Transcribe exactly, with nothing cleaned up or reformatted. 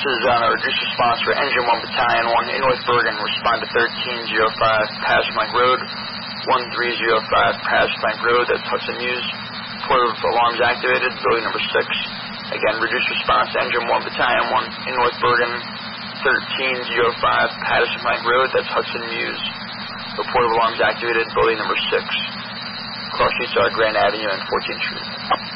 is on a reduced response for Engine one Battalion, one in North Bergen. Respond to thirteen oh five Passamike Road, one three oh five Passamike Road, that's Hudson News. Report of alarms activated, building number six. Again, reduced response to Engine one Battalion, one in North Bergen, thirteen oh five Passamike Road, that's Hudson News. Report of alarms activated, building number six. Cross streets are Grand Avenue and fourteenth Street.